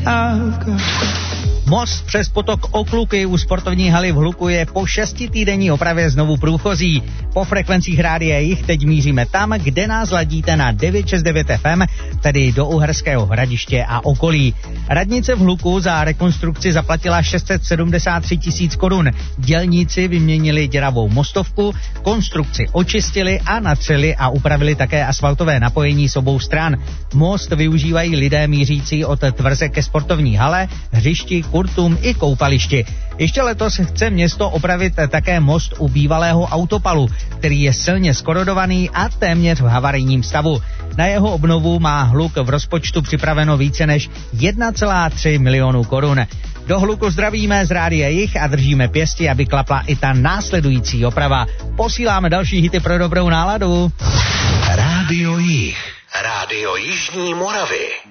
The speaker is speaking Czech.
Most přes potok Okluky u sportovní haly v Hluku je po 6týdenní opravě znovu průchozí. Po frekvencích Rádia Jih teď míříme tam, kde nás ladíte na 969 FM, tedy do Uherského Hradiště a okolí. Radnice v Hluku za rekonstrukci zaplatila 673 000 korun. Dělníci vyměnili děravou mostovku, konstrukci očistili a natřeli a upravili také asfaltové napojení s obou stran. Most využívají lidé mířící od tvrze ke sportovní hale, hřišti, kurtům i koupališti. Ještě letos chce město opravit také most u bývalého autopalu, který je silně skorodovaný a téměř v havarijním stavu. Na jeho obnovu má Hluk v rozpočtu připraveno více než 1,3 milionu korun. Do Hluku zdravíme z Rádia Jih a držíme pěsti, aby klapla i ta následující oprava. Posíláme další hity pro dobrou náladu. Rádio Jih. Rádio Jižní Moravy.